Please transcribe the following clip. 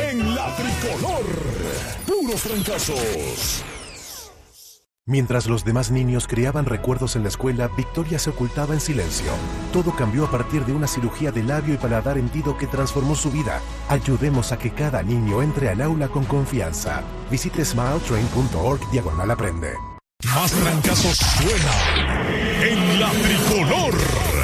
en la tricolor. Puros trancazos. Mientras los demás niños creaban recuerdos en la escuela, Victoria se ocultaba en silencio. Todo cambió a partir de una cirugía de labio y paladar hendido que transformó su vida. Ayudemos a que cada niño entre al aula con confianza. Visite smiletrain.org/aprende. Más trancazos suena en la tricolor.